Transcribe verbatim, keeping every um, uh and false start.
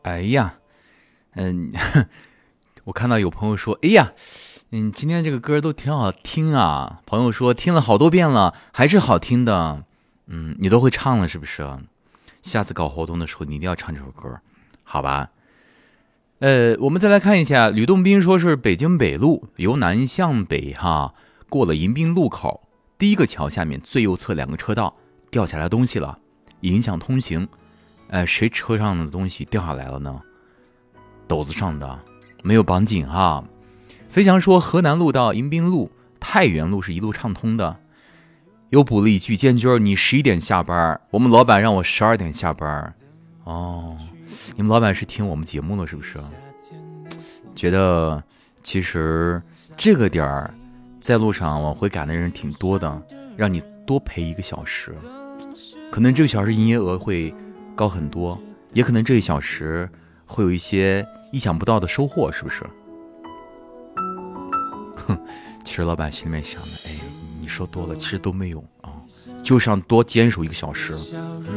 哎呀，嗯，我看到有朋友说，哎呀，嗯，今天这个歌都挺好听啊。朋友说听了好多遍了，还是好听的。嗯，你都会唱了是不是？下次搞活动的时候，你一定要唱这首歌，好吧？呃，我们再来看一下，吕洞宾说是北京北路由南向北哈，过了迎宾路口，第一个桥下面最右侧两个车道掉下来东西了，影响通行。呃，谁车上的东西掉下来了呢？斗子上的，没有绑紧哈。飞翔说河南路到迎宾路、太原路是一路畅通的。又补了一句，建军你十一点下班，我们老板让我十二点下班。哦，你们老板是听我们节目了是不是？觉得其实这个点儿在路上往回赶的人挺多的，让你多陪一个小时，可能这个小时营业额会高很多，也可能这一小时会有一些意想不到的收获，是不是？哼，其实老板心里面想的，哎，你说多了，其实都没有啊，就想多坚守一个小时。